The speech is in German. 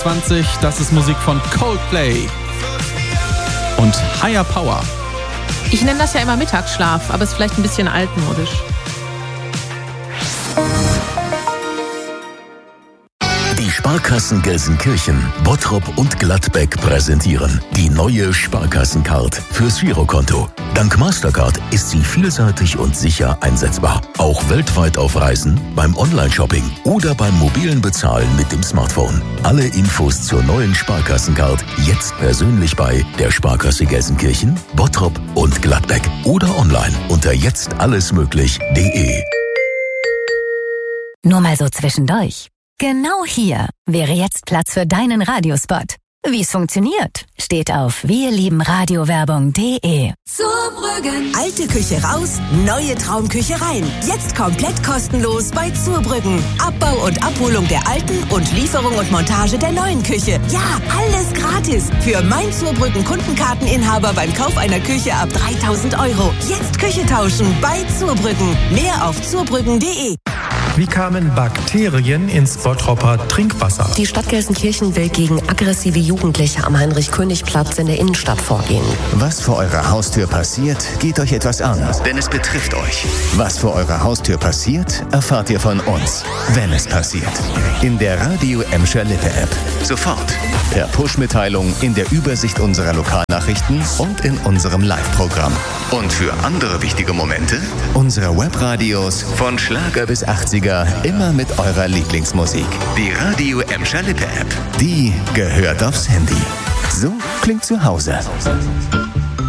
20, das ist Musik von Coldplay und Higher Power. Ich nenne das ja immer Mittagsschlaf, aber ist vielleicht ein bisschen altmodisch. Die Sparkassen Gelsenkirchen, Bottrop und Gladbeck präsentieren die neue Sparkassencard fürs Girokonto. Dank Mastercard ist sie vielseitig und sicher einsetzbar. Auch weltweit auf Reisen, beim Online-Shopping oder beim mobilen Bezahlen mit dem Smartphone. Alle Infos zur neuen Sparkassencard jetzt persönlich bei der Sparkasse Gelsenkirchen, Bottrop und Gladbeck oder online unter jetztallesmöglich.de. Nur mal so zwischendurch. Genau hier wäre jetzt Platz für deinen Radiospot. Wie es funktioniert, steht auf wirliebenradiowerbung.de. Zurbrüggen. Alte Küche raus, neue Traumküche rein. Jetzt komplett kostenlos bei Zurbrüggen. Abbau und Abholung der alten und Lieferung und Montage der neuen Küche. Ja, alles gratis. Für mein Zurbrüggen Kundenkarteninhaber beim Kauf einer Küche ab 3.000 €. Jetzt Küche tauschen bei Zurbrüggen. Mehr auf zurbrüggen.de. Wie kamen Bakterien ins Bottropper Trinkwasser? Die Stadt Gelsenkirchen will gegen aggressive Jugendliche am Heinrich-König-Platz in der Innenstadt vorgehen. Was vor eurer Haustür passiert, geht euch etwas an, denn es betrifft euch. Was vor eurer Haustür passiert, erfahrt ihr von uns, wenn es passiert. In der Radio Emscher Lippe App. Sofort. Per Push-Mitteilung in der Übersicht unserer Lokalnachrichten und in unserem Live-Programm. Und für andere wichtige Momente, unsere Webradios von Schlager bis 80er, immer mit eurer Lieblingsmusik. Die Radio Emscher Lippe App. Die gehört aufs Handy. So klingt zu Hause.